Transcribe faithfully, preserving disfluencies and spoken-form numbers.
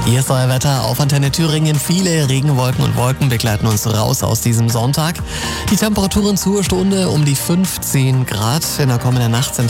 Hier ist euer Wetter auf Antenne Thüringen. Viele Regenwolken und Wolken begleiten uns raus aus diesem Sonntag. Die Temperaturen zur Stunde um die fünfzehn Grad. In der kommenden Nacht sind